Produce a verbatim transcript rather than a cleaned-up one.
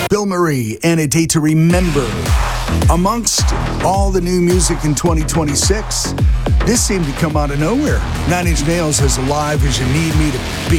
Bill Murray and A Day to Remember. Amongst all the new music in twenty twenty-six, this seemed to come out of nowhere. Nine Inch Nails has Alive As You Need Me to Be